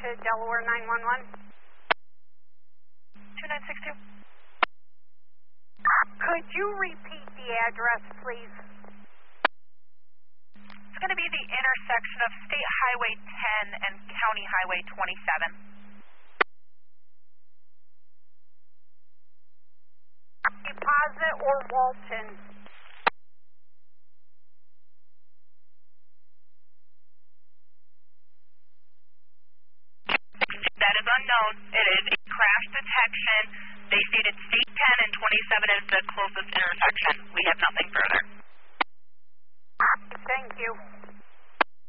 to Delaware 911. 2962. Could you repeat the address, please? It's going to be the intersection of State Highway 10 and County Highway 27. Deposit or Walton? That is unknown. It is a crash detection. They stated State 10 and 27 is the closest intersection. We have nothing further. Thank you.